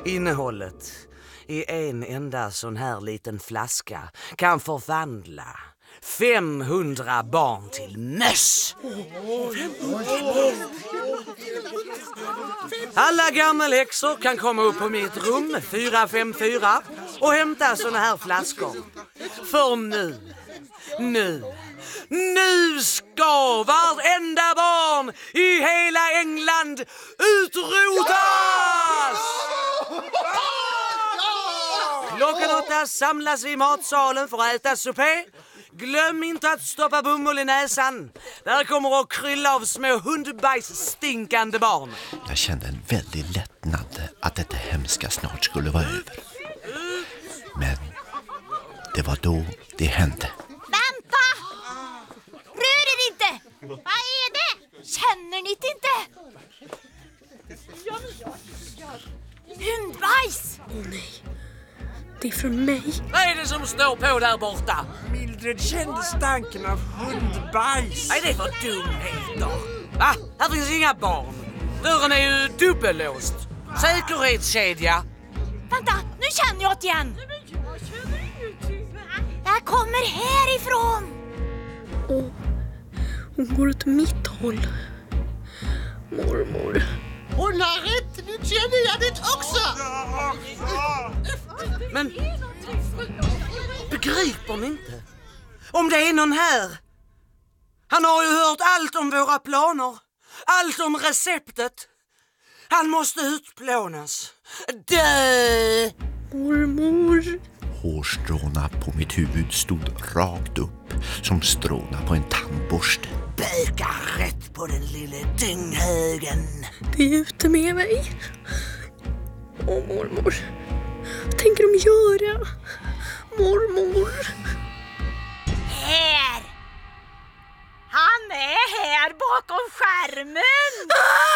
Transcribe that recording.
Innehållet i en enda sån här liten flaska kan förvandla 500 barn till möss. Alla gammelhäxor kan komma upp på mitt rum 454 och hämta såna här flaskor. För nu ska varenda barn i hela England utrotas! Klockan 8 samlas vi i matsalen för att äta supé. Glöm inte att stoppa bomull i näsan. Där kommer att krylla av små hundbajs-stinkande barn. Jag kände en väldig lättnad att detta hemska snart skulle vara över. Men det var då det hände. Vänta! Rör er inte! Vad är det? Känner ni det inte? Hundbajs! Åh nej, det är från mig. Vad är det som står på där borta? Mildred kände stanken av hundbajs. Nej, det var dumheter. Va? Här finns inga barn. Dörren är ju dubbellåst. Säkerhetskedja. Vänta, nu känner jag det igen. Jag kommer härifrån. Åh, hon går åt mitt håll. Mormor. Hon har rätt, nu känner jag det också. Men begriper ni inte? Om det är någon här. Han har ju hört allt om våra planer. Allt om receptet. Han måste utplånas. Dö! Mormor. Hårstråna på mitt huvud stod rakt upp som stråna på en tandborste. Böka rätt på den lille dynghögen. Det är ute med mig. Åh mormor. Vad tänker de göra? Mormor. Här! Han är här bakom skärmen!